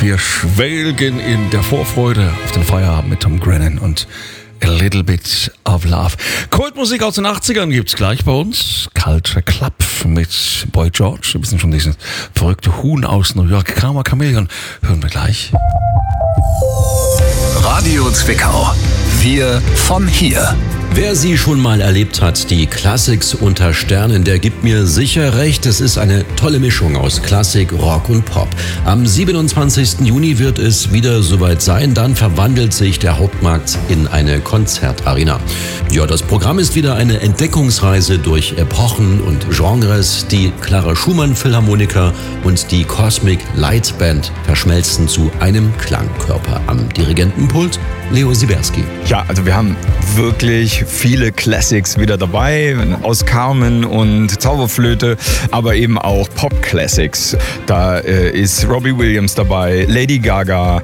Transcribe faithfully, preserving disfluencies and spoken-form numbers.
Wir schwelgen in der Vorfreude auf den Feierabend mit Tom Grennan und A Little Bit of Love. Kultmusik aus den achtzigern gibt's gleich bei uns. Culture Club mit Boy George. Wir wissen schon, dieses verrückte Huhn aus New York. Karma Chameleon hören wir gleich. Radio Zwickau. Wir von hier. Wer sie schon mal erlebt hat, die Classics unter Sternen, der gibt mir sicher recht. Es ist eine tolle Mischung aus Klassik, Rock und Pop. Am siebenundzwanzigsten Juni wird es wieder soweit sein. Dann verwandelt sich der Hauptmarkt in eine Konzertarena. Ja, das Programm ist wieder eine Entdeckungsreise durch Epochen und Genres. Die Clara Schumann Philharmoniker und die Cosmic Light Band verschmelzen zu einem Klangkörper. Am Dirigentenpult Leo Siberski. Ja, also wir haben wirklich viele Classics wieder dabei, aus Carmen und Zauberflöte, aber eben auch Pop-Classics. Da äh, ist Robbie Williams dabei, Lady Gaga,